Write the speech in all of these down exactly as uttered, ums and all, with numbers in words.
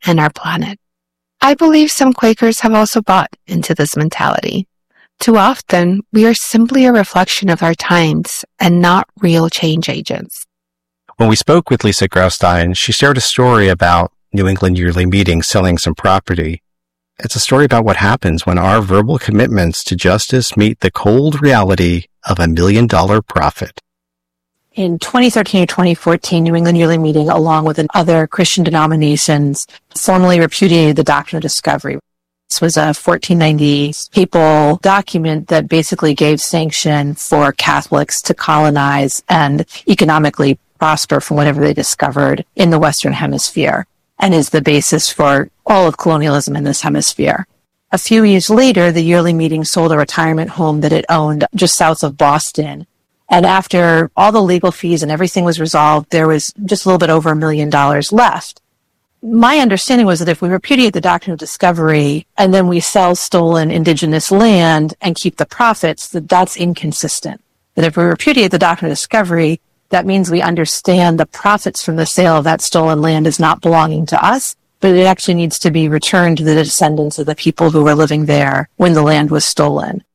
and our planet. I believe some Quakers have also bought into this mentality. Too often, we are simply a reflection of our times and not real change agents. When we spoke with Lisa Graustein, she shared a story about New England Yearly Meeting selling some property. It's a story about what happens when our verbal commitments to justice meet the cold reality of a million dollar profit. In twenty thirteen or twenty fourteen, New England Yearly Meeting, along with other Christian denominations, formally repudiated the Doctrine of Discovery. This was a fourteen ninety papal document that basically gave sanction for Catholics to colonize and economically prosper from whatever they discovered in the Western Hemisphere, and is the basis for all of colonialism in this hemisphere. A few years later, the Yearly Meeting sold a retirement home that it owned just south of Boston. And after all the legal fees and everything was resolved, there was just a little bit over a million dollars left. My understanding was that if we repudiate the Doctrine of Discovery and then we sell stolen indigenous land and keep the profits, that that's inconsistent. That if we repudiate the Doctrine of Discovery, that means we understand the profits from the sale of that stolen land is not belonging to us, but it actually needs to be returned to the descendants of the people who were living there when the land was stolen.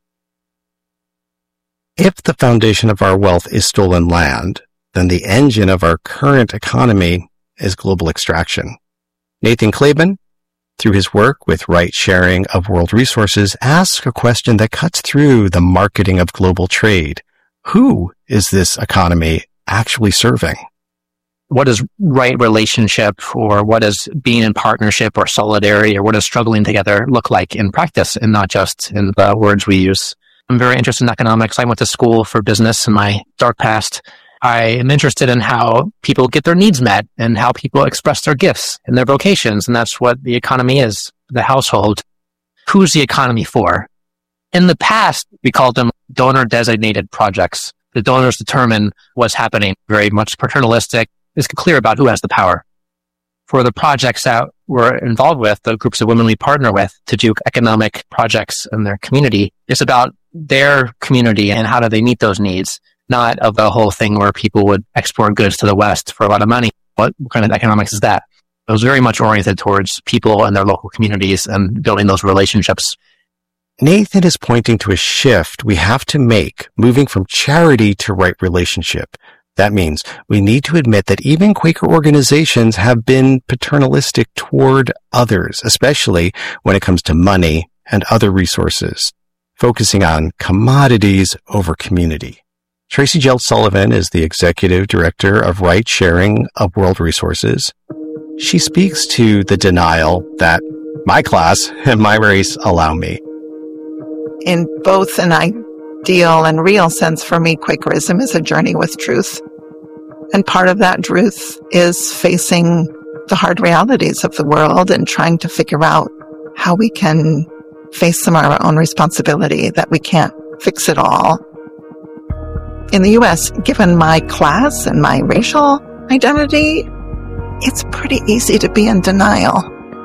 If the foundation of our wealth is stolen land, then the engine of our current economy is global extraction. Nathan Klaban, through his work with Right Sharing of World Resources, asks a question that cuts through the marketing of global trade. Who is this economy actually serving? What does right relationship, or what does being in partnership or solidarity, or what does struggling together look like in practice and not just in the words we use? I'm very interested in economics. I went to school for business in my dark past. I am interested in how people get their needs met and how people express their gifts and their vocations. And that's what the economy is, the household. Who's the economy for? In the past, we called them donor-designated projects. The donors determine what's happening, very much paternalistic. It's clear about who has the power. For the projects that we're involved with, the groups of women we partner with to do economic projects in their community, it's about their community and how do they meet those needs, not of the whole thing where people would export goods to the West for a lot of money. What kind of economics is that? It was very much oriented towards people and their local communities and building those relationships. Nathan is pointing to a shift we have to make, moving from charity to right relationship. That means we need to admit that even Quaker organizations have been paternalistic toward others, especially when it comes to money and other resources, focusing on commodities over community. Tracy Jeltz Sullivan is the executive director of Right Sharing of World Resources. She speaks to the denial that my class and my race allow me. In both an ideal and real sense, for me, Quakerism is a journey with truth. And part of that truth is facing the hard realities of the world and trying to figure out how we can face some of our own responsibility, that we can't fix it all. In the U S, given my class and my racial identity, it's pretty easy to be in denial.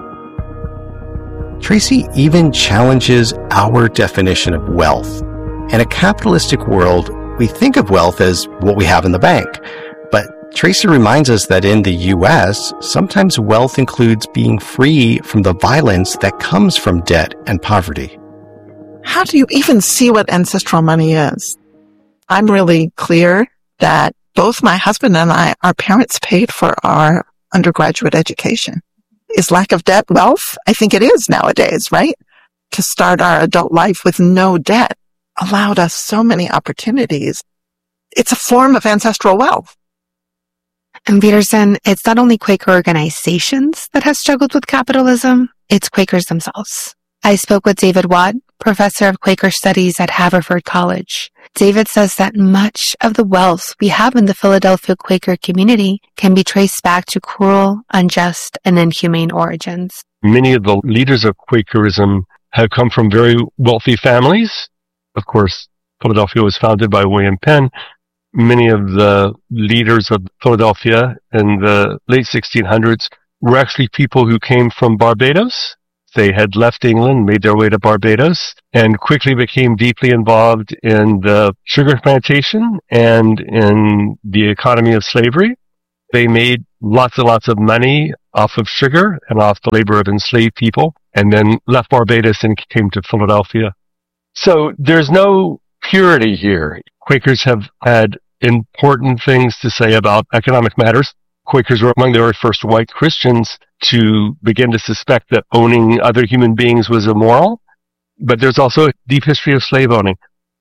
Tracy even challenges our definition of wealth. In a capitalistic world, we think of wealth as what we have in the bank. But Tracy reminds us that in the U S, sometimes wealth includes being free from the violence that comes from debt and poverty. How do you even see what ancestral money is? I'm really clear that both my husband and I, our parents paid for our undergraduate education. Is lack of debt wealth? I think it is nowadays, right? To start our adult life with no debt allowed us so many opportunities. It's a form of ancestral wealth. And Peterson, it's not only Quaker organizations that have struggled with capitalism, it's Quakers themselves. I spoke with David Watt, professor of Quaker Studies at Haverford College. David says that much of the wealth we have in the Philadelphia Quaker community can be traced back to cruel, unjust, and inhumane origins. Many of the leaders of Quakerism have come from very wealthy families. Of course, Philadelphia was founded by William Penn. Many of the leaders of Philadelphia in the late sixteen hundreds were actually people who came from Barbados. They had left England, made their way to Barbados, and quickly became deeply involved in the sugar plantation and in the economy of slavery. They made lots and lots of money off of sugar and off the labor of enslaved people, and then left Barbados and came to Philadelphia. So there's no purity here. Quakers have had important things to say about economic matters. Quakers were among the very first white Christians to begin to suspect that owning other human beings was immoral. But there's also a deep history of slave owning.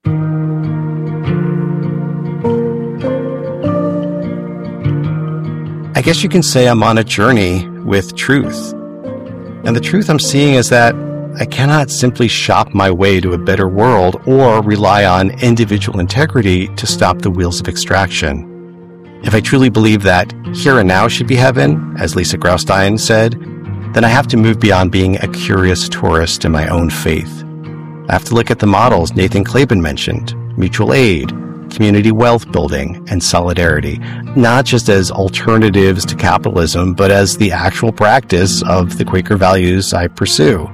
I guess you can say I'm on a journey with truth. And the truth I'm seeing is that I cannot simply shop my way to a better world or rely on individual integrity to stop the wheels of extraction. If I truly believe that here and now should be heaven, as Lisa Graustein said, then I have to move beyond being a curious tourist in my own faith. I have to look at the models Nathan Klaben mentioned, mutual aid, community wealth building, and solidarity, not just as alternatives to capitalism, but as the actual practice of the Quaker values I pursue.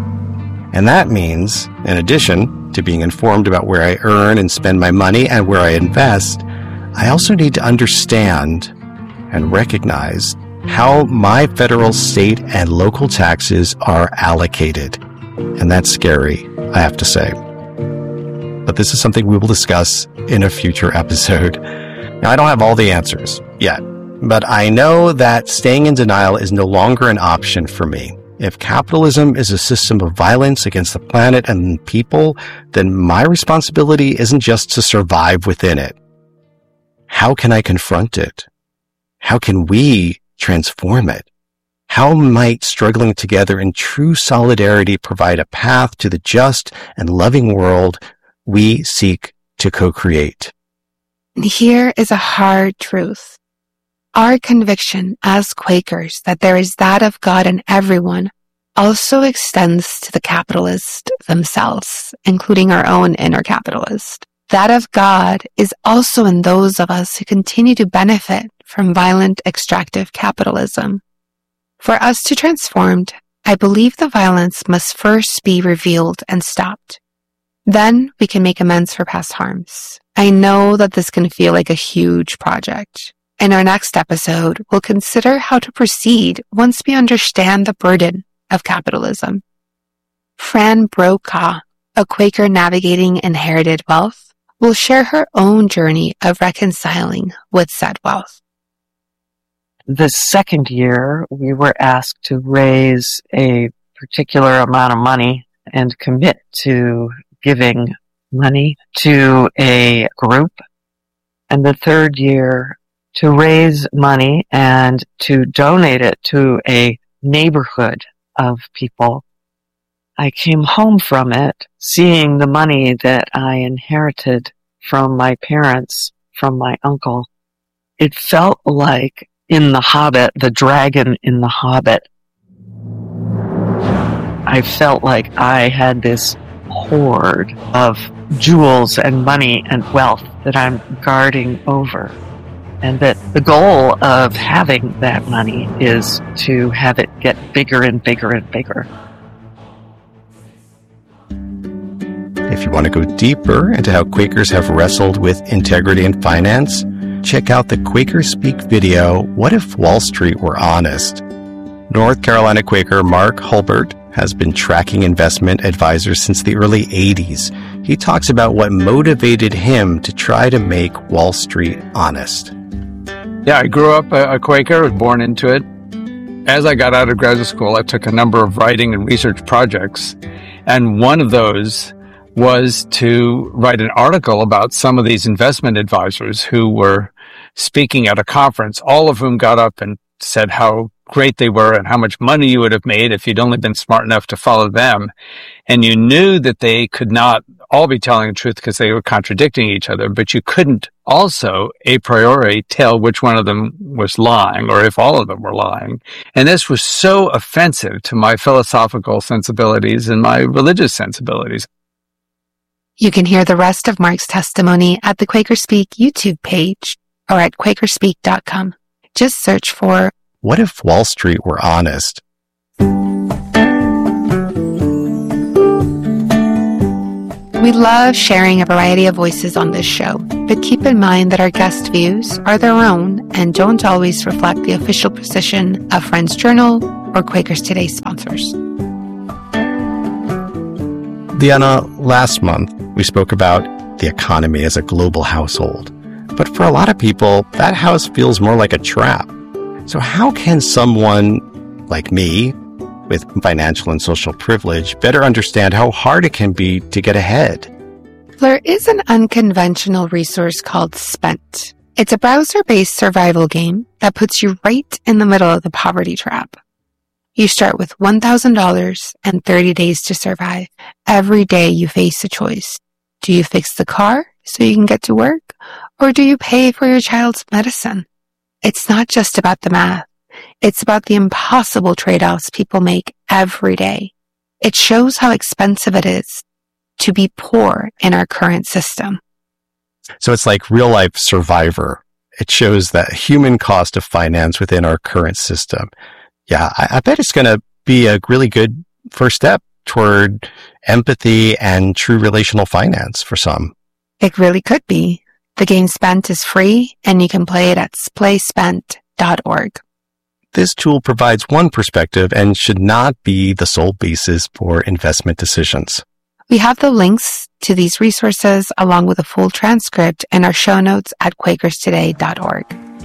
And that means, in addition to being informed about where I earn and spend my money and where I invest, I also need to understand and recognize how my federal, state, and local taxes are allocated. And that's scary, I have to say. But this is something we will discuss in a future episode. Now, I don't have all the answers yet, but I know that staying in denial is no longer an option for me. If capitalism is a system of violence against the planet and people, then my responsibility isn't just to survive within it. How can I confront it? How can we transform it? How might struggling together in true solidarity provide a path to the just and loving world we seek to co-create? And here is a hard truth. Our conviction as Quakers that there is that of God in everyone also extends to the capitalists themselves, including our own inner capitalist. That of God is also in those of us who continue to benefit from violent extractive capitalism. For us to transform, I believe the violence must first be revealed and stopped. Then we can make amends for past harms. I know that this can feel like a huge project. In our next episode, we'll consider how to proceed once we understand the burden of capitalism. Fran Brokaw, a Quaker navigating inherited wealth, will share her own journey of reconciling with said wealth. The second year, we were asked to raise a particular amount of money and commit to giving money to a group. And the third year, to raise money and to donate it to a neighborhood of people. I came home from it seeing the money that I inherited from my parents, from my uncle. It felt like in The Hobbit, the dragon in The Hobbit. I felt like I had this hoard of jewels and money and wealth that I'm guarding over. And that the goal of having that money is to have it get bigger and bigger and bigger. If you want to go deeper into how Quakers have wrestled with integrity and finance, check out the Quaker Speak video, What If Wall Street Were Honest? North Carolina Quaker Mark Hulbert has been tracking investment advisors since the early eighties. He talks about what motivated him to try to make Wall Street honest. Yeah, I grew up a Quaker, was born into it. As I got out of graduate school, I took a number of writing and research projects, and one of those was to write an article about some of these investment advisors who were speaking at a conference, all of whom got up and said how great they were and how much money you would have made if you'd only been smart enough to follow them. And you knew that they could not all be telling the truth because they were contradicting each other, but you couldn't also a priori tell which one of them was lying or if all of them were lying. And this was so offensive to my philosophical sensibilities and my religious sensibilities. You can hear the rest of Mark's testimony at the Quaker Speak YouTube page or at quaker speak dot com. Just search for What If Wall Street Were Honest? We love sharing a variety of voices on this show, but keep in mind that our guest views are their own and don't always reflect the official position of Friends Journal or Quakers Today sponsors. Diana, last month we spoke about the economy as a global household. But for a lot of people, that house feels more like a trap. So how can someone like me, with financial and social privilege, better understand how hard it can be to get ahead? There is an unconventional resource called Spent. It's a browser-based survival game that puts you right in the middle of the poverty trap. You start with one thousand dollars and thirty days to survive. Every day you face a choice. Do you fix the car so you can get to work? Or do you pay for your child's medicine? It's not just about the math. It's about the impossible trade-offs people make every day. It shows how expensive it is to be poor in our current system. So it's like real life Survivor. It shows the human cost of finance within our current system. Yeah, I, I bet it's going to be a really good first step toward empathy and true relational finance for some. It really could be. The game Spent is free and you can play it at play spent dot org. This tool provides one perspective and should not be the sole basis for investment decisions. We have the links to these resources along with a full transcript in our show notes at quakers today dot org.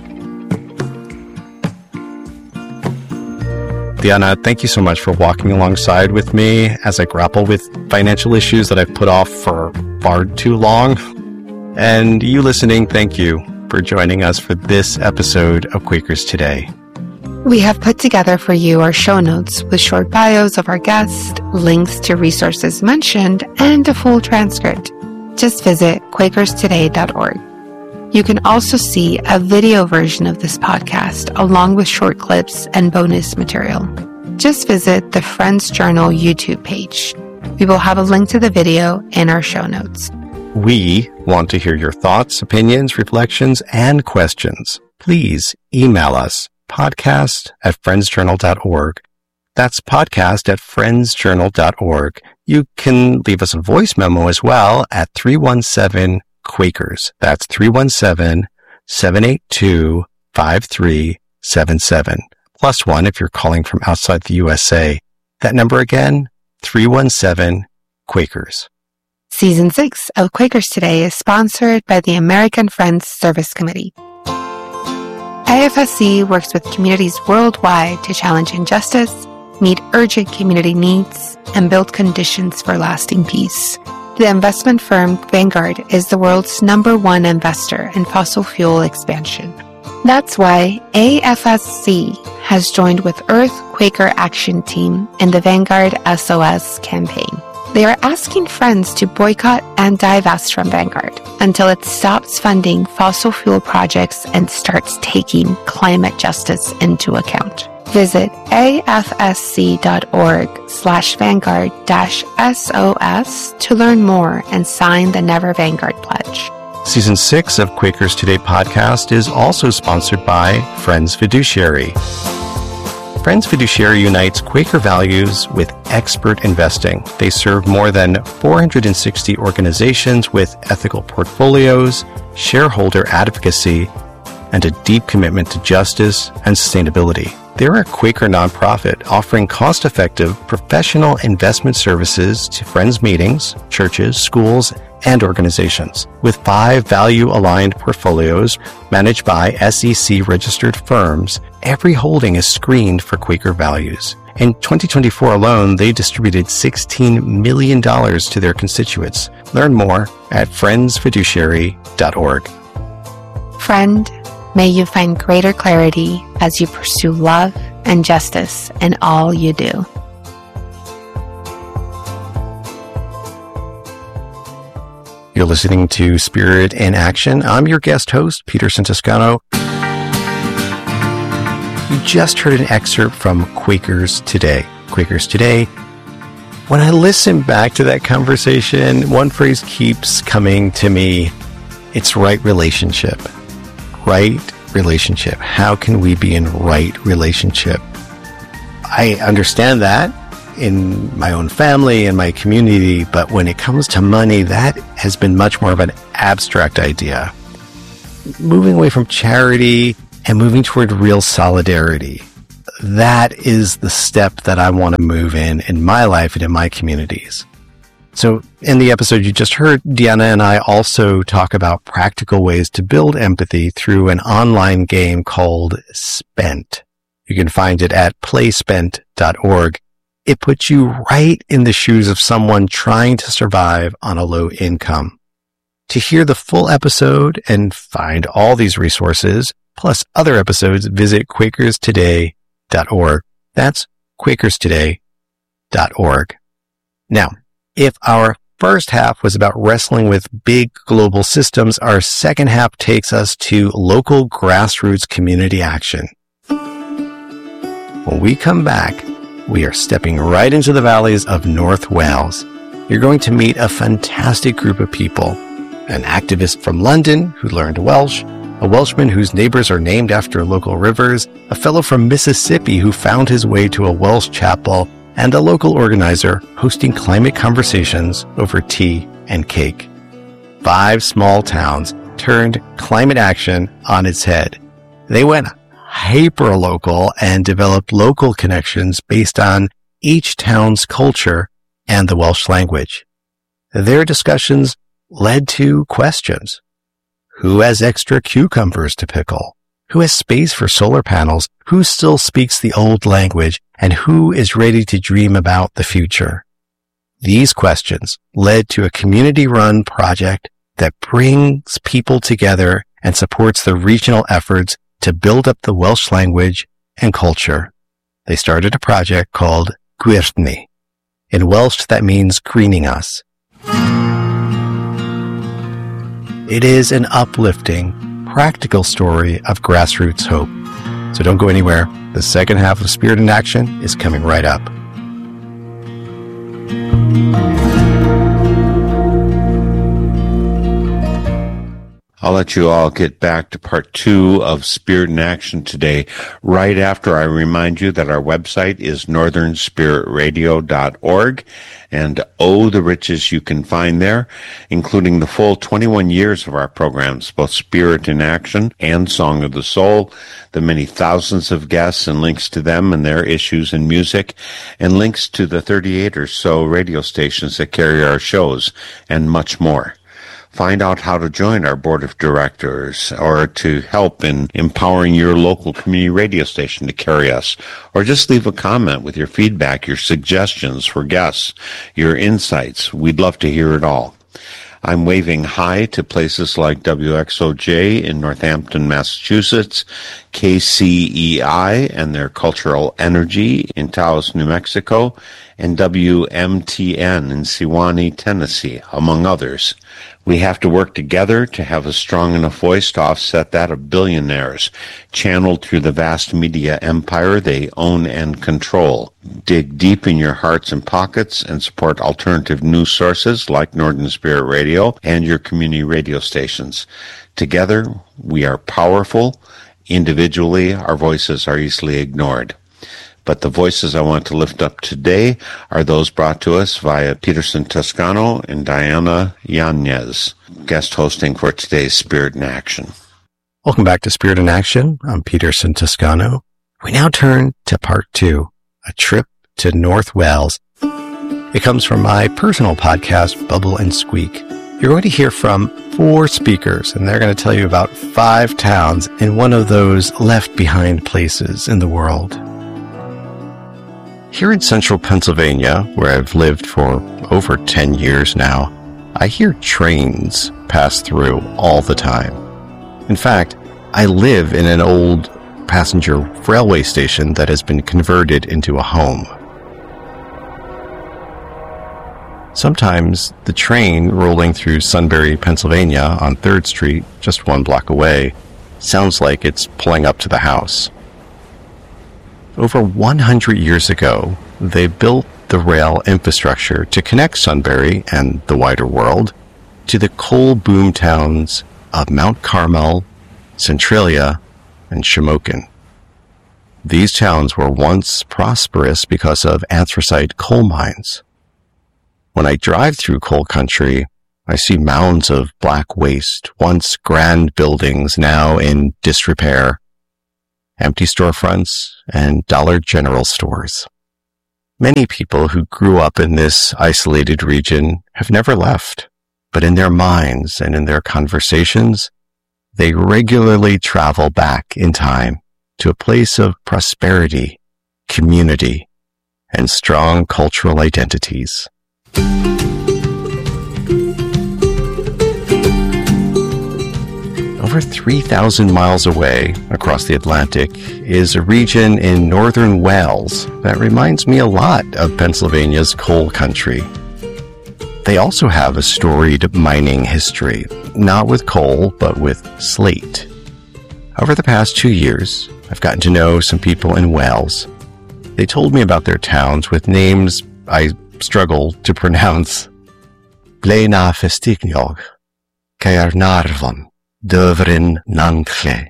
Diana, thank you so much for walking alongside with me as I grapple with financial issues that I've put off for far too long. And you listening, thank you for joining us for this episode of Quakers Today. We have put together for you our show notes with short bios of our guests, links to resources mentioned, and a full transcript. Just visit quakers today dot org. You can also see a video version of this podcast along with short clips and bonus material. Just visit the Friends Journal YouTube page. We will have a link to the video in our show notes. We want to hear your thoughts, opinions, reflections, and questions. Please email us podcast at friends journal dot org. That's podcast at friends journal dot org. You can leave us a voice memo as well at three one seven Quakers. That's three one seven, seven eight two, five three seven seven. Plus one if you're calling from outside the U S A. That number again, three one seven Quakers. Season six of Quakers Today is sponsored by the American Friends Service Committee. A F S C works with communities worldwide to challenge injustice, meet urgent community needs, and build conditions for lasting peace. The investment firm Vanguard is the world's number one investor in fossil fuel expansion. That's why A F S C has joined with Earth Quaker Action Team in the Vanguard S O S campaign. They are asking friends to boycott and divest from Vanguard until it stops funding fossil fuel projects and starts taking climate justice into account. Visit afsc.org slash Vanguard dash SOS to learn more and sign the Never Vanguard Pledge. Season six of Quakers Today podcast is also sponsored by Friends Fiduciary. Friends Fiduciary unites Quaker values with expert investing. They serve more than four hundred sixty organizations with ethical portfolios, shareholder advocacy, and a deep commitment to justice and sustainability. They're a Quaker nonprofit offering cost-effective professional investment services to Friends meetings, churches, schools, and organizations. With five value-aligned portfolios managed by S E C-registered firms, every holding is screened for Quaker values. In twenty twenty-four alone, they distributed sixteen million dollars to their constituents. Learn more at friends fiduciary dot org. Friend, may you find greater clarity as you pursue love and justice in all you do. You're listening to Spirit in Action. I'm your guest host, Peter Santiscano. You just heard an excerpt from Quakers Today. Quakers Today. When I listen back to that conversation, one phrase keeps coming to me. It's right relationship. Right relationship. How can we be in right relationship? I understand that. in my own family and my community, but when it comes to money, that has been much more of an abstract idea. Moving away from charity and moving toward real solidarity. That is the step that I want to move in in my life and in my communities. So in the episode you just heard, Deanna and I also talk about practical ways to build empathy through an online game called Spent. You can find it at play spent dot org. It puts you right in the shoes of someone trying to survive on a low income. To hear the full episode and find all these resources, plus other episodes, visit Quakers Today dot org. That's Quakers Today dot org. Now, if our first half was about wrestling with big global systems, our second half takes us to local grassroots community action. When we come back, we are stepping right into the valleys of North Wales. You're going to meet a fantastic group of people. An activist from London who learned Welsh, a Welshman whose neighbors are named after local rivers, a fellow from Mississippi who found his way to a Welsh chapel, and a local organizer hosting climate conversations over tea and cake. Five small towns turned climate action on its head. They went hyper-local and developed local connections based on each town's culture and the Welsh language. Their discussions led to questions. Who has extra cucumbers to pickle? Who has space for solar panels? Who still speaks the old language? And who is ready to dream about the future? These questions led to a community-run project that brings people together and supports the regional efforts to build up the Welsh language and culture. They started a project called Gwyrddni. In Welsh, that means greening us. It is an uplifting, practical story of grassroots hope. So don't go anywhere. The second half of Spirit in Action is coming right up. I'll let you all get back to part two of Spirit in Action today, right after I remind you that our website is northern spirit radio dot org, and oh, the riches you can find there, including the full twenty-one years of our programs, both Spirit in Action and Song of the Soul, the many thousands of guests and links to them and their issues and music, and links to the thirty-eight or so radio stations that carry our shows, and much more. Find out how to join our board of directors or to help in empowering your local community radio station to carry us, or just leave a comment with your feedback, your suggestions for guests, your insights. We'd love to hear it all. I'm waving hi to places like W X O J in Northampton, Massachusetts, K C E I and their cultural energy in Taos, New Mexico, and W M T N in Sewanee, Tennessee, among others. We have to work together to have a strong enough voice to offset that of billionaires, channeled through the vast media empire they own and control. Dig deep in your hearts and pockets and support alternative news sources like Northern Spirit Radio and your community radio stations. Together, we are powerful. Individually, our voices are easily ignored. But the voices I want to lift up today are those brought to us via Peterson Toscano and Diana Yanez, guest hosting for today's Spirit in Action. Welcome back to Spirit in Action. I'm Peterson Toscano. We now turn to part two, a trip to North Wales. It comes from my personal podcast, Bubble and Squeak. You're going to hear from four speakers, and they're going to tell you about five towns in one of those left behind places in the world. Here in central Pennsylvania, where I've lived for over ten years now, I hear trains pass through all the time. In fact, I live in an old passenger railway station that has been converted into a home. Sometimes the train rolling through Sunbury, Pennsylvania on third Street, just one block away, sounds like it's pulling up to the house. Over one hundred years ago, they built the rail infrastructure to connect Sunbury and the wider world to the coal boom towns of Mount Carmel, Centralia, and Shamokin. These towns were once prosperous because of anthracite coal mines. When I drive through coal country, I see mounds of black waste, once grand buildings now in disrepair, empty storefronts, and Dollar General stores. Many people who grew up in this isolated region have never left, but in their minds and in their conversations, they regularly travel back in time to a place of prosperity, community, and strong cultural identities. Over three thousand miles away across the Atlantic is a region in northern Wales that reminds me a lot of Pennsylvania's coal country. They also have a storied mining history, not with coal, but with slate. Over the past two years, I've gotten to know some people in Wales. They told me about their towns with names I struggle to pronounce. Blaena Festiniog, Caernarfon, Dyfrdyn Nanlle.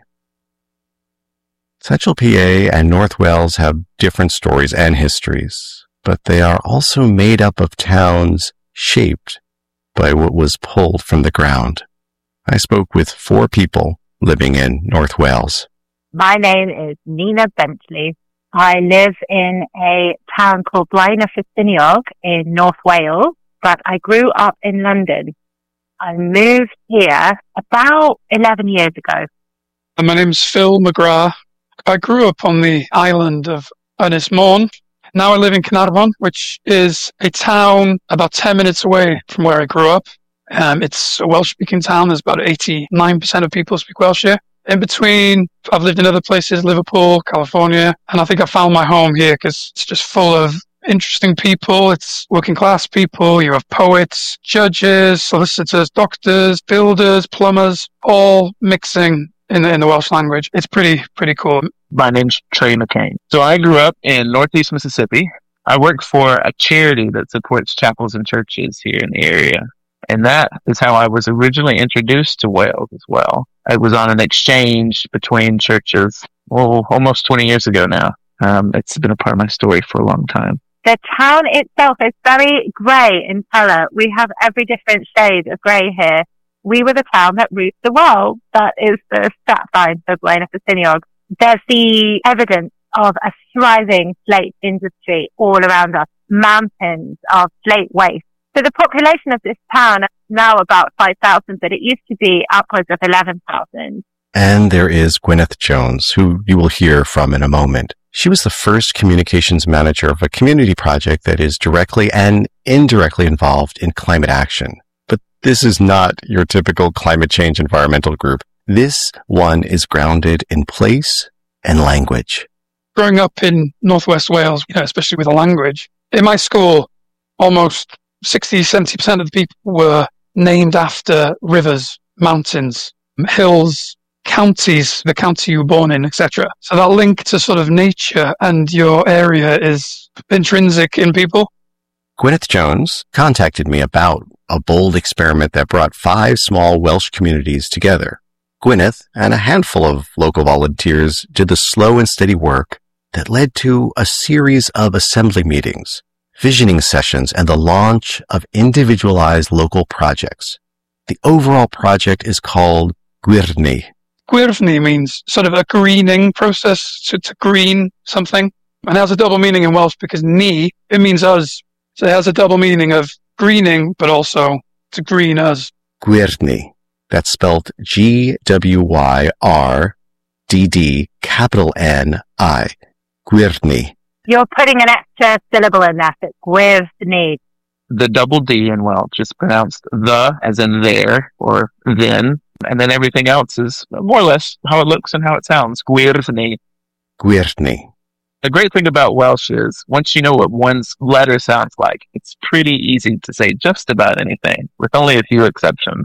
Central P A and North Wales have different stories and histories, but they are also made up of towns shaped by what was pulled from the ground. I spoke with four people living in North Wales. My name is Nina Bentley. I live in a town called Blaena Festiniog in North Wales, but I grew up in London. I moved here about eleven years ago. My name's Phil McGrath. I grew up on the island of Ynys Môn. Now I live in Caernarfon, which is a town about ten minutes away from where I grew up. Um, it's a Welsh-speaking town. There's about eighty-nine percent of people speak Welsh here. In between, I've lived in other places, Liverpool, California, and I think I found my home here because it's just full of interesting people. It's working class people. You have poets, judges, solicitors, doctors, builders, plumbers, all mixing in the, in the Welsh language. It's pretty, pretty cool. My name's Trey McCain. So I grew up in Northeast Mississippi. I work for a charity that supports chapels and churches here in the area. And that is how I was originally introduced to Wales as well. I was on an exchange between churches, oh, almost twenty years ago now. Um, it's been a part of my story for a long time. The town itself is very grey in colour. We have every different shade of grey here. We were the town that roofed the world. That is the stat line for Blaena Festiniog. There's the evidence of a thriving slate industry all around us. Mountains of slate waste. So the population of this town is now about five thousand, but it used to be upwards of eleven thousand. And there is Gwyneth Jones, who you will hear from in a moment. She was the first communications manager of a community project that is directly and indirectly involved in climate action. But this is not your typical climate change environmental group. This one is grounded in place and language. Growing up in Northwest Wales, you know, especially with the language, in my school, almost sixty, seventy percent of the people were named after rivers, mountains, hills, counties, the county you were born in, et cetera. So that link to sort of nature and your area is intrinsic in people. Gwyneth Jones contacted me about a bold experiment that brought five small Welsh communities together. Gwyneth and a handful of local volunteers did the slow and steady work that led to a series of assembly meetings, visioning sessions, and the launch of individualized local projects. The overall project is called Gwyrddni. Gwyrddni means sort of a greening process, to, to green something. And it has a double meaning in Welsh because ni, it means us. So it has a double meaning of greening, but also to green us. Gwyrddni. That's spelled G W Y R D D capital N I. Gwyrddni. You're putting an extra syllable in that. It's Gwyrddni. The double D in Welsh is pronounced the, as in there, or then. And then everything else is more or less how it looks and how it sounds. Gwyrddni. Gwyrddni. The great thing about Welsh is, once you know what one letter sounds like, it's pretty easy to say just about anything, with only a few exceptions.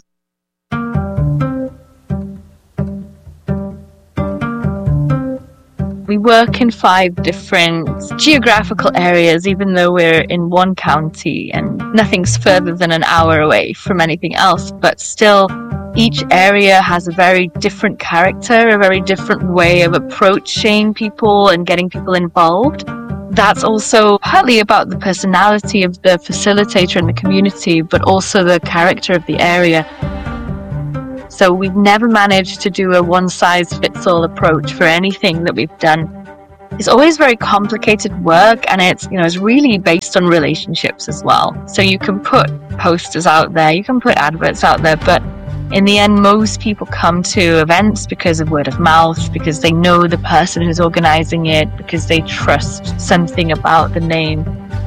We work in five different geographical areas, even though we're in one county and nothing's further than an hour away from anything else. But still, each area has a very different character, a very different way of approaching people and getting people involved. That's also partly about the personality of the facilitator in the community, but also the character of the area. So we've never managed to do a one-size-fits-all approach for anything that we've done. It's always very complicated work, and it's, you know, it's really based on relationships as well. So you can put posters out there, you can put adverts out there, but in the end, most people come to events because of word of mouth, because they know the person who's organizing it, because they trust something about the name.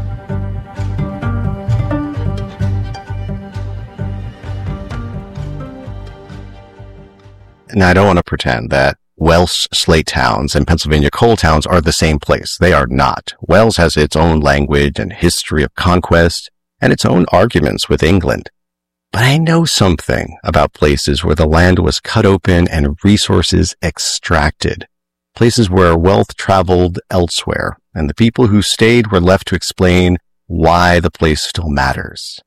Now, I don't want to pretend that Welsh slate towns and Pennsylvania coal towns are the same place. They are not. Wales has its own language and history of conquest and its own arguments with England. But I know something about places where the land was cut open and resources extracted. Places where wealth traveled elsewhere, and the people who stayed were left to explain why the place still matters.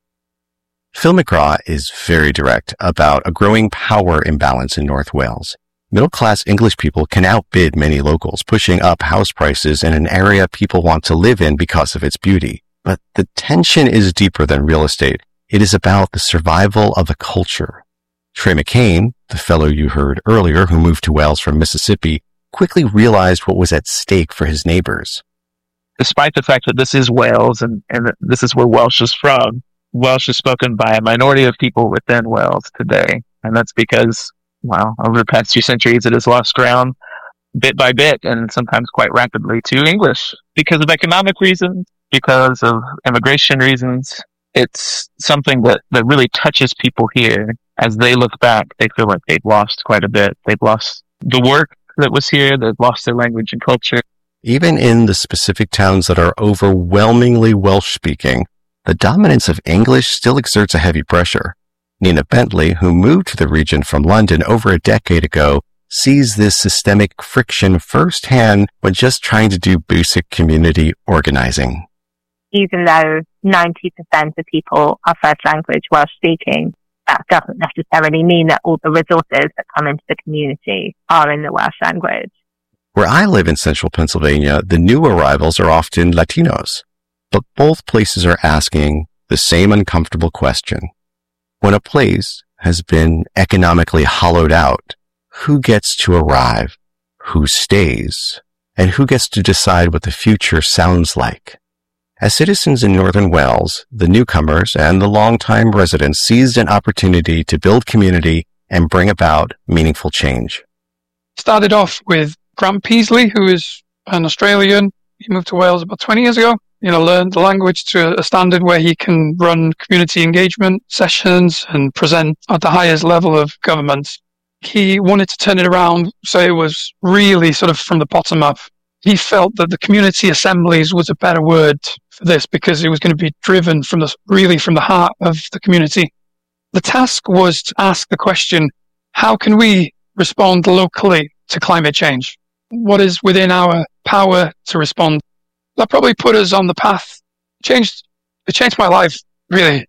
Phil McGraw is very direct about a growing power imbalance in North Wales. Middle-class English people can outbid many locals, pushing up house prices in an area people want to live in because of its beauty. But the tension is deeper than real estate. It is about the survival of a culture. Trey McCain, the fellow you heard earlier who moved to Wales from Mississippi, quickly realized what was at stake for his neighbors. Despite the fact that this is Wales and, and that this is where Welsh is from, Welsh is spoken by a minority of people within Wales today. And that's because, well, over the past few centuries, it has lost ground bit by bit and sometimes quite rapidly to English because of economic reasons, because of immigration reasons. It's something that, that really touches people here. As they look back, they feel like they've lost quite a bit. They've lost the work that was here. They've lost their language and culture. Even in the specific towns that are overwhelmingly Welsh-speaking, the dominance of English still exerts a heavy pressure. Nina Bentley, who moved to the region from London over a decade ago, sees this systemic friction firsthand when just trying to do basic community organizing. Even though ninety percent of people are first language Welsh speaking, that doesn't necessarily mean that all the resources that come into the community are in the Welsh language. Where I live in central Pennsylvania, the new arrivals are often Latinos, but both places are asking the same uncomfortable question. When a place has been economically hollowed out, who gets to arrive, who stays, and who gets to decide what the future sounds like? As citizens in Northern Wales, the newcomers and the longtime residents seized an opportunity to build community and bring about meaningful change. Started off with Grant Peasley, who is an Australian. He moved to Wales about twenty years ago. You know, learned the language to a standard where he can run community engagement sessions and present at the highest level of government. He wanted to turn it around, so it was really sort of from the bottom up. He felt that the community assemblies was a better word for this because it was going to be driven from the, really from the heart of the community. The task was to ask the question, how can we respond locally to climate change? What is within our power to respond? That probably put us on the path. It changed, it changed my life, really.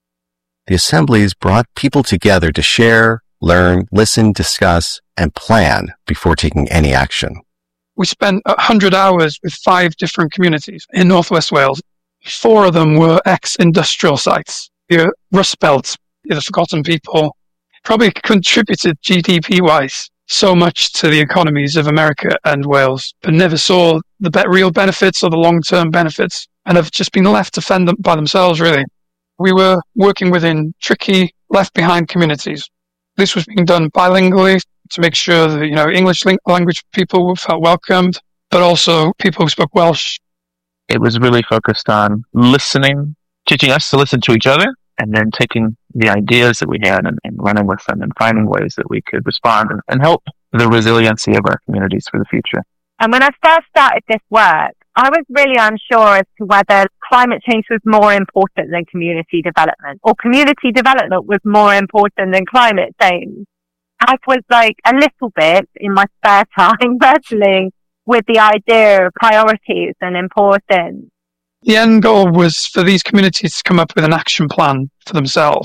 The assemblies brought people together to share, learn, listen, discuss, and plan before taking any action. We spent one hundred hours with five different communities in Northwest Wales. Four of them were ex-industrial sites. The Rust Belt, the forgotten people, probably contributed G D P-wise so much to the economies of America and Wales, but never saw the be- real benefits or the long-term benefits, and have just been left to fend them by themselves, really. We were working within tricky, left-behind communities. This was being done bilingually to make sure that, you know, English language people felt welcomed, but also people who spoke Welsh. It was really focused on listening, teaching us to listen to each other, and then taking the ideas that we had and, and running with them and finding ways that we could respond and, and help the resiliency of our communities for the future. And when I first started this work, I was really unsure as to whether climate change was more important than community development, or community development was more important than climate change. I was like a little bit in my spare time wrestling with the idea of priorities and importance. The end goal was for these communities to come up with an action plan for themselves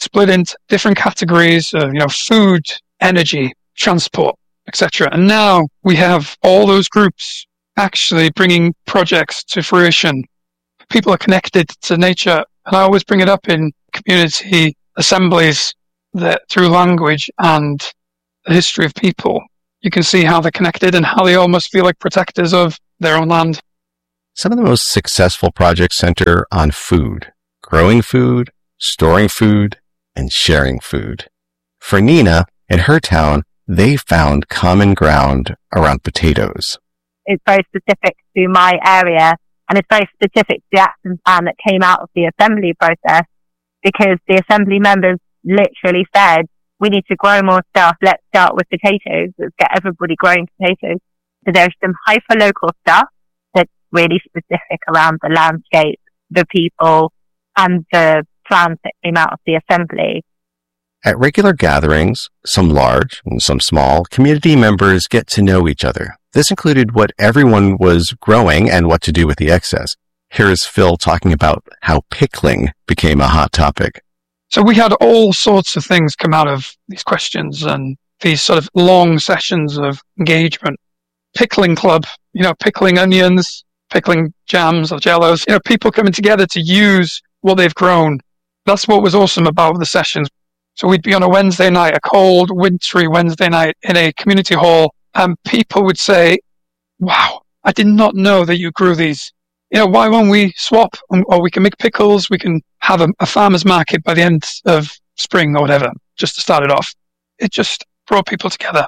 split into different categories, uh, you know, food, energy, transport, et cetera. And now we have all those groups actually bringing projects to fruition. People are connected to nature. And I always bring it up in community assemblies that through language and the history of people, you can see how they're connected and how they almost feel like protectors of their own land. Some of the most successful projects center on food, growing food, storing food, and sharing food. For Nina, in her town, they found common ground around potatoes. It's very specific to my area, and it's very specific to the action plan that came out of the assembly process, because the assembly members literally said, we need to grow more stuff. Let's start with potatoes. Let's get everybody growing potatoes. So there's some hyper-local stuff that's really specific around the landscape, the people, and the plans that came out of the assembly. At regular gatherings, some large and some small, community members get to know each other. This included what everyone was growing and what to do with the excess. Here's Phil talking about how pickling became a hot topic. So we had all sorts of things come out of these questions and these sort of long sessions of engagement. Pickling club, you know, pickling onions, pickling jams or jellos, you know, people coming together to use what they've grown. That's what was awesome about the sessions. So we'd be on a Wednesday night, a cold, wintry Wednesday night in a community hall, and people would say, wow, I did not know that you grew these. You know, why won't we swap? Or we can make pickles, we can have a, a farmer's market by the end of spring or whatever, just to start it off. It just brought people together.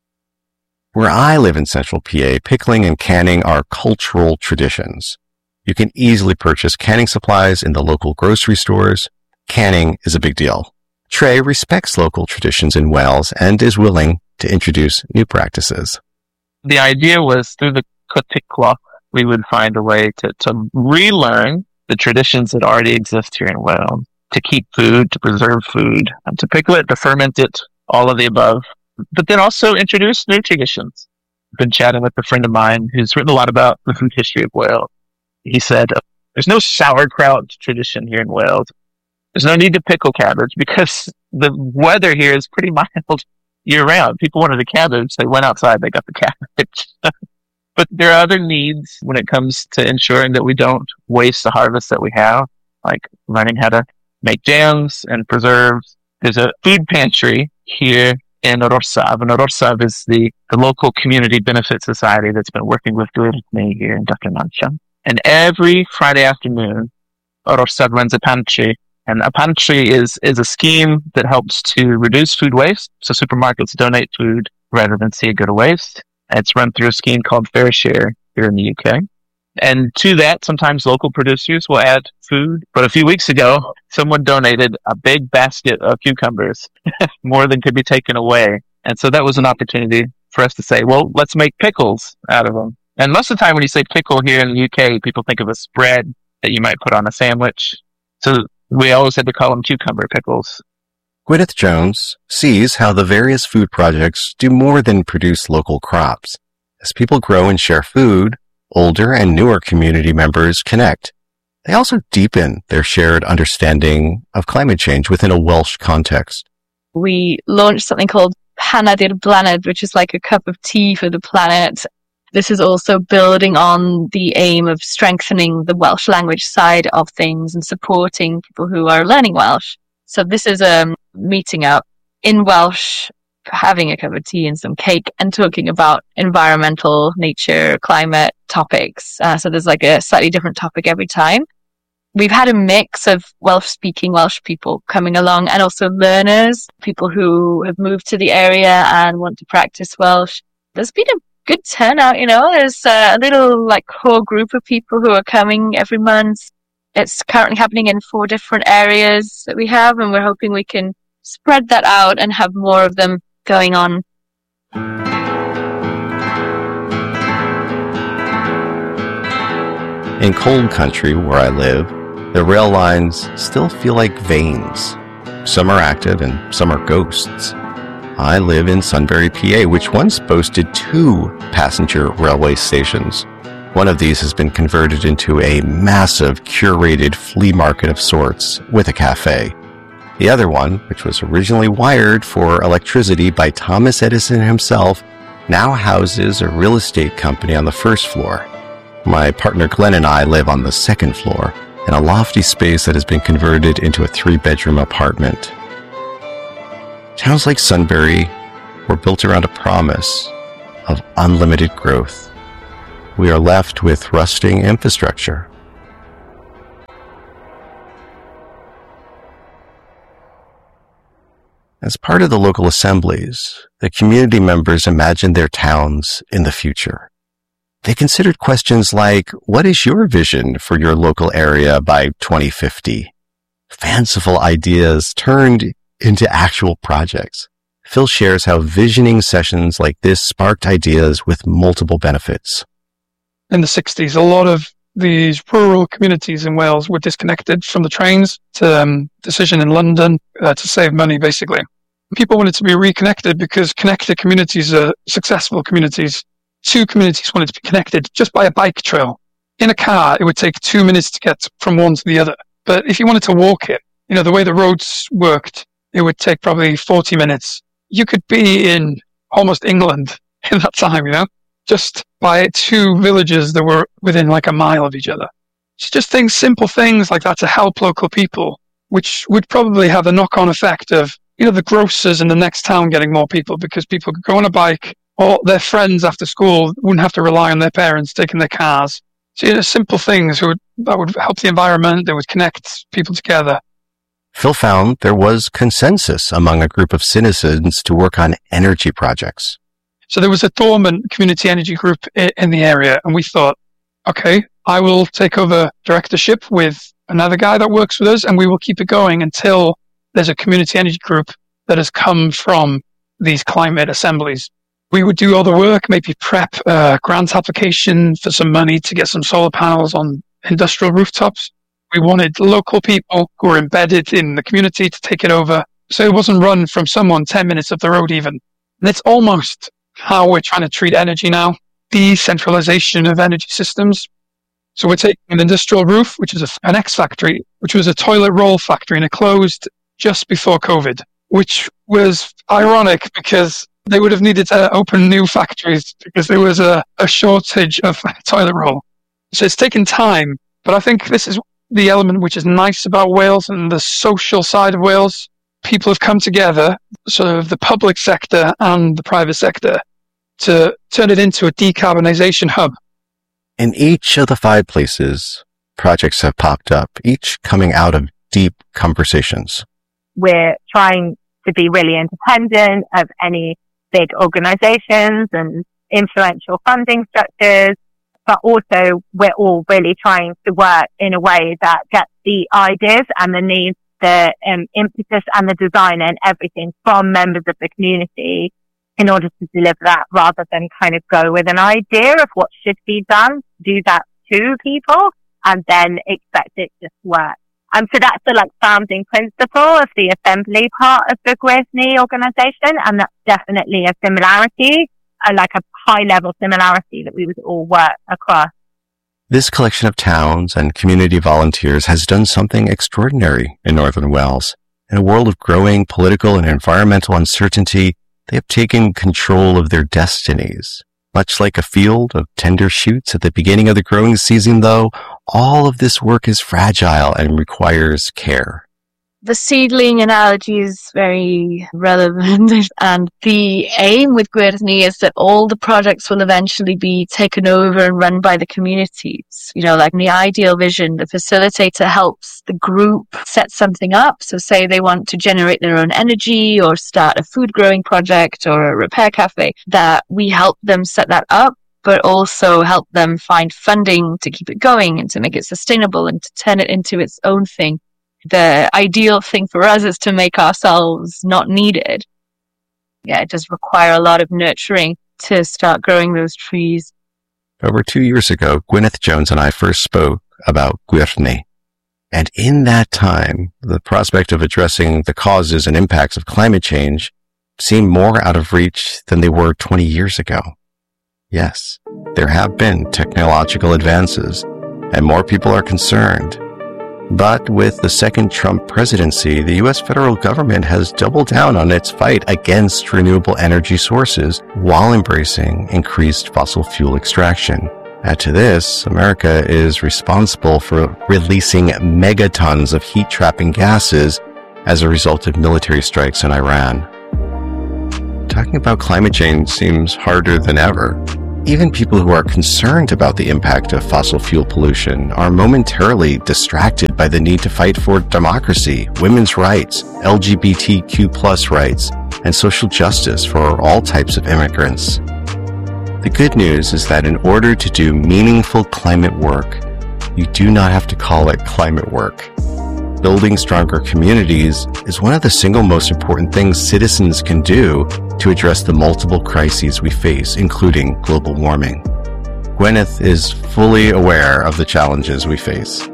Where I live in Central P A, pickling and canning are cultural traditions. You can easily purchase canning supplies in the local grocery stores. Canning is a big deal. Trey respects local traditions in Wales and is willing to introduce new practices. The idea was through the Coticla, we would find a way to, to relearn the traditions that already exist here in Wales, to keep food, to preserve food, and to pickle it, to ferment it, all of the above, but then also introduce new traditions. I've been chatting with a friend of mine who's written a lot about the food history of Wales. He said, there's no sauerkraut tradition here in Wales. There's no need to pickle cabbage because the weather here is pretty mild year round. People wanted a cabbage. They went outside, they got the cabbage. But there are other needs when it comes to ensuring that we don't waste the harvest that we have, like learning how to make jams and preserves. There's a food pantry here in Orsab, and Orsab is the, the local community benefit society that's been working with me here in Doctor Mancha. And every Friday afternoon, Orsab runs a pantry. And a pantry is, is a scheme that helps to reduce food waste. So supermarkets donate food rather than see it go to waste. It's run through a scheme called Fair Share here in the U K. And to that, sometimes local producers will add food. But a few weeks ago, someone donated a big basket of cucumbers, more than could be taken away. And so that was an opportunity for us to say, well, let's make pickles out of them. And most of the time when you say pickle here in the U K, people think of a spread that you might put on a sandwich. So we always had to call them cucumber pickles. Gwyneth Jones sees how the various food projects do more than produce local crops. As people grow and share food, older and newer community members connect. They also deepen their shared understanding of climate change within a Welsh context. We launched something called Hanner i'r Blaned, which is like a cup of tea for the planet. This is also building on the aim of strengthening the Welsh language side of things and supporting people who are learning Welsh. So this is a meeting up in Welsh, having a cup of tea and some cake and talking about environmental, nature, climate topics. Uh, so there's like a slightly different topic every time. We've had a mix of Welsh-speaking Welsh people coming along and also learners, people who have moved to the area and want to practice Welsh. There's been a good turnout, you know. There's a little like core group of people who are coming every month. It's currently happening in four different areas that we have, and we're hoping we can spread that out and have more of them going on. In cold country where I live, the rail lines still feel like veins. Some are active and some are ghosts. I live in Sunbury, P A, which once boasted two passenger railway stations. One of these has been converted into a massive curated flea market of sorts with a cafe. The other one, which was originally wired for electricity by Thomas Edison himself, now houses a real estate company on the first floor. My partner Glenn and I live on the second floor in a lofty space that has been converted into a three-bedroom apartment. Towns like Sunbury were built around a promise of unlimited growth. We are left with rusting infrastructure. As part of the local assemblies, the community members imagined their towns in the future. They considered questions like, what is your vision for your local area by twenty fifty? Fanciful ideas turned into actual projects. Phil shares how visioning sessions like this sparked ideas with multiple benefits. In the sixties, a lot of these rural communities in Wales were disconnected from the trains to um, decision in London uh, to save money, basically. People wanted to be reconnected because connected communities are successful communities. Two communities wanted to be connected just by a bike trail. In a car, it would take two minutes to get from one to the other. But if you wanted to walk it, you know, the way the roads worked, it would take probably forty minutes. You could be in almost England in that time, you know, just by two villages that were within like a mile of each other. It's just things, simple things like that to help local people, which would probably have a knock-on effect of, you know, the grocers in the next town getting more people because people could go on a bike, or their friends after school wouldn't have to rely on their parents taking their cars. So, you know, simple things would, that would help the environment, that would connect people together. Phil found there was consensus among a group of citizens to work on energy projects. So there was a dormant community energy group in the area, and we thought, okay, I will take over directorship with another guy that works with us, and we will keep it going until there's a community energy group that has come from these climate assemblies. We would do all the work, maybe prep a grant application for some money to get some solar panels on industrial rooftops. We wanted local people who were embedded in the community to take it over, so it wasn't run from someone ten minutes up the road even. And it's almost how we're trying to treat energy now, decentralization of energy systems. So we're taking an industrial roof, which is a, an X factory, which was a toilet roll factory, and it closed just before COVID, which was ironic because they would have needed to open new factories because there was a, a shortage of toilet roll. So it's taken time, but I think this is the element which is nice about Wales and the social side of Wales. People have come together, sort of the public sector and the private sector, to turn it into a decarbonisation hub. In each of the five places, projects have popped up, each coming out of deep conversations. We're trying to be really independent of any big organisations and influential funding structures, but also we're all really trying to work in a way that gets the ideas and the needs, the um, impetus and the design and everything from members of the community in order to deliver that, rather than kind of go with an idea of what should be done, do that to people, and then expect it to work. And so that's the like founding principle of the assembly part of the Gwyrdni organisation, and that's definitely a similarity, a, like a high level similarity that we would all work across. This collection of towns and community volunteers has done something extraordinary in Northern Wales. In a world of growing political and environmental uncertainty, they have taken control of their destinies. Much like a field of tender shoots at the beginning of the growing season, though, all of this work is fragile and requires care. The seedling analogy is very relevant, and the aim with Gwyrdni is that all the projects will eventually be taken over and run by the communities. You know, like in the ideal vision, the facilitator helps the group set something up. So say they want to generate their own energy or start a food growing project or a repair cafe, that we help them set that up, but also help them find funding to keep it going and to make it sustainable and to turn it into its own thing. The ideal thing for us is to make ourselves not needed. Yeah, it does require a lot of nurturing to start growing those trees. Over two years ago, Gwyneth Jones and I first spoke about Gwyrdni. And in that time, the prospect of addressing the causes and impacts of climate change seemed more out of reach than they were twenty years ago. Yes, there have been technological advances, and more people are concerned. But with the second Trump presidency, the U S federal government has doubled down on its fight against renewable energy sources while embracing increased fossil fuel extraction. Add to this, America is responsible for releasing megatons of heat-trapping gases as a result of military strikes in Iran. Talking about climate change seems harder than ever. Even people who are concerned about the impact of fossil fuel pollution are momentarily distracted by the need to fight for democracy, women's rights, L G B T Q plus rights, and social justice for all types of immigrants. The good news is that in order to do meaningful climate work, you do not have to call it climate work. Building stronger communities is one of the single most important things citizens can do to address the multiple crises we face, including global warming. Gwyneth is fully aware of the challenges we face.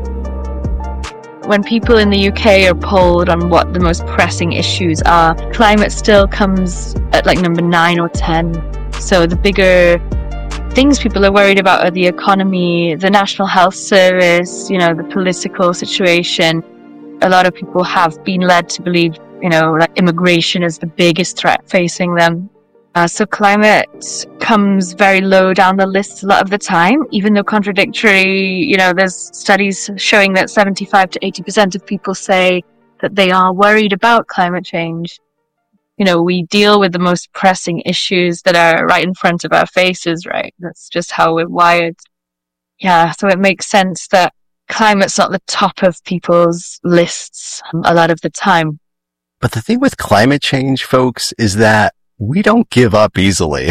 When people in the U K are polled on what the most pressing issues are, climate still comes at like number nine or ten. So the bigger things people are worried about are the economy, the National Health Service, you know, the political situation. A lot of people have been led to believe, you know, like immigration is the biggest threat facing them. Uh, so climate comes very low down the list a lot of the time, even though contradictory, you know, there's studies showing that seventy-five to eighty percent of people say that they are worried about climate change. You know, we deal with the most pressing issues that are right in front of our faces, right? That's just how we're wired. Yeah, so it makes sense that climate's not the top of people's lists a lot of the time. But the thing with climate change, folks, is that we don't give up easily.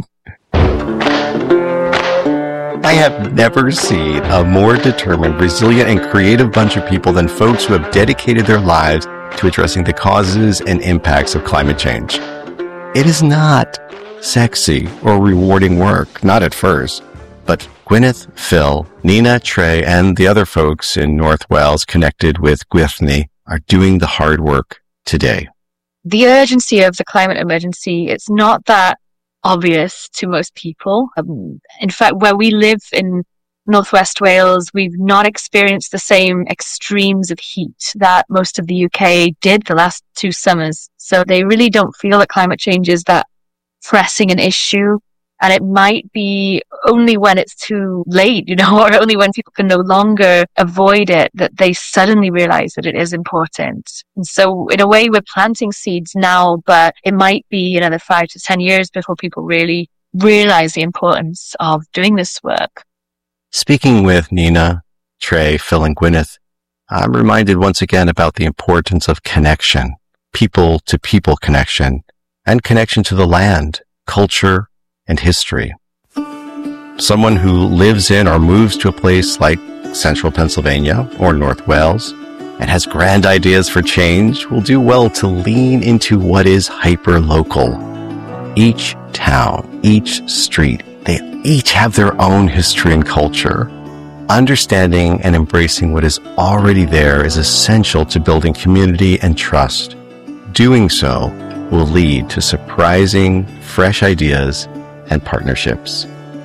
I have never seen a more determined, resilient, and creative bunch of people than folks who have dedicated their lives to addressing the causes and impacts of climate change. It is not sexy or rewarding work, not at first, but Gwyneth, Phil, Nina, Trey, and the other folks in North Wales connected with Gwythni are doing the hard work today. The urgency of the climate emergency, it's not that obvious to most people. Um, in fact, where we live in Northwest Wales, we've not experienced the same extremes of heat that most of the U K did the last two summers. So they really don't feel that climate change is that pressing an issue. And it might be only when it's too late, you know, or only when people can no longer avoid it that they suddenly realize that it is important. And so in a way, we're planting seeds now, but it might be another five to ten years before people really realize the importance of doing this work. Speaking with Nina, Trey, Phil, and Gwyneth, I'm reminded once again about the importance of connection, people-to-people connection, and connection to the land, culture, and history. Someone who lives in or moves to a place like central Pennsylvania or North Wales and has grand ideas for change will do well to lean into what is hyper-local. Each town, each street, they each have their own history and culture. Understanding and embracing what is already there is essential to building community and trust. Doing so will lead to surprising, fresh ideas and partnerships.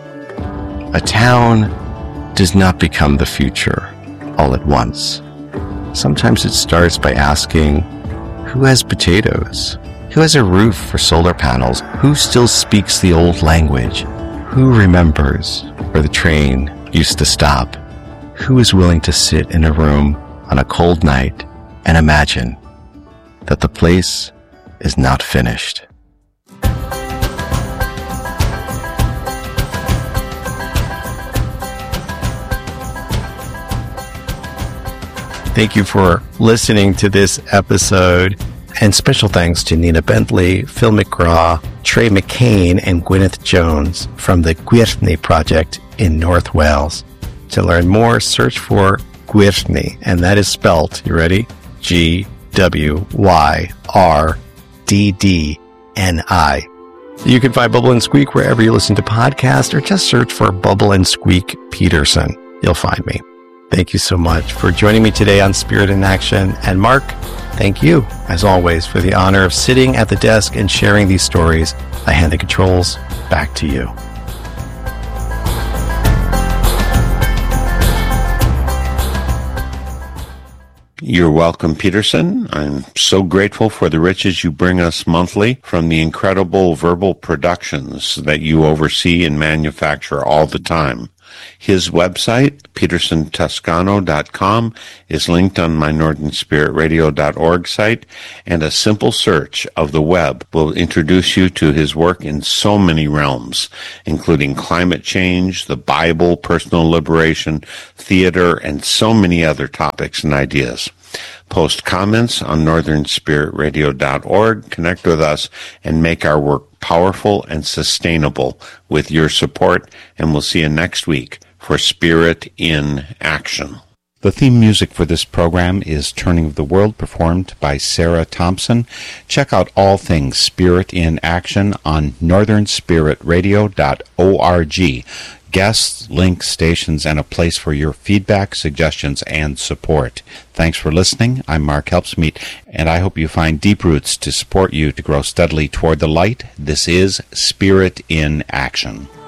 A town does not become the future all at once. Sometimes it starts by asking, who has potatoes? Who has a roof for solar panels? Who still speaks the old language? Who remembers where the train used to stop? Who is willing to sit in a room on a cold night and imagine that the place is not finished? Thank you for listening to this episode, and special thanks to Nina Bentley, Phil McGraw, Trey McCain, and Gwyneth Jones from the Gwythni Project in North Wales. To learn more, search for Gwythni, and that is spelled, you ready? G W Y R D D N I. You can find Bubble and Squeak wherever you listen to podcasts, or just search for Bubble and Squeak Peterson. You'll find me. Thank you so much for joining me today on Spirit in Action. And Mark, thank you, as always, for the honor of sitting at the desk and sharing these stories. I hand the controls back to you. You're welcome, Peterson. I'm so grateful for the riches you bring us monthly from the incredible verbal productions that you oversee and manufacture all the time. His website, peterson toscano dot com, is linked on my northern spirit radio dot org site, and a simple search of the web will introduce you to his work in so many realms, including climate change, the Bible, personal liberation, theater, and so many other topics and ideas. Post comments on northern spirit radio dot org, connect with us, and make our work powerful and sustainable with your support, and we'll see you next week for Spirit in Action. The theme music for this program is Turning of the World, performed by Sarah Thompson. Check out all things Spirit in Action on northern spirit radio dot org. Guests, links, stations, and a place for your feedback, suggestions, and support. Thanks for listening. I'm Mark Helpsmeet, and I hope you find deep roots to support you to grow steadily toward the light. This is Spirit in Action.